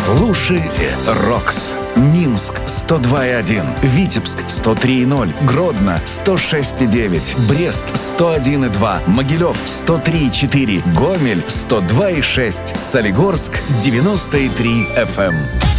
Слушайте «Рокс». Минск 102,1, Витебск 103,0, Гродно 106,9, Брест 101,2, Могилев 103,4, Гомель 102,6, Солигорск 90,3 FM.